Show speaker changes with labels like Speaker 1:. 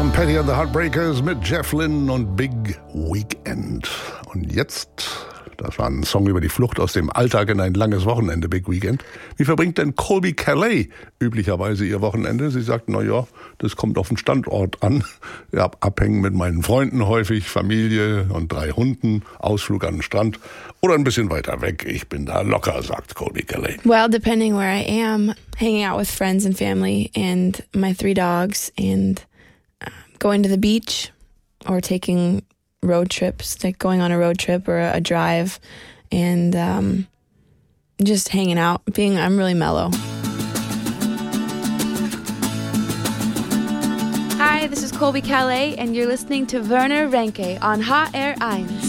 Speaker 1: von Patty and the Heartbreakers mit Jeff Lynne und Big Weekend. Und jetzt, das war ein Song über die Flucht aus dem Alltag in ein langes Wochenende, Big Weekend. Wie verbringt denn Colbie Caillat üblicherweise ihr Wochenende? Sie sagt, das kommt auf den Standort an. Ja, abhängen mit meinen Freunden häufig, Familie und 3 Hunden, Ausflug an den Strand oder ein bisschen weiter weg. Ich bin da locker, sagt Colbie Caillat.
Speaker 2: Well, depending where I am, hanging out with friends and family and my 3 dogs and going to the beach or taking road trips, like going on a road trip or a drive and just hanging out. I'm really mellow.
Speaker 3: Hi, this is Colbie Caillat and you're listening to Werner Renke on HR1.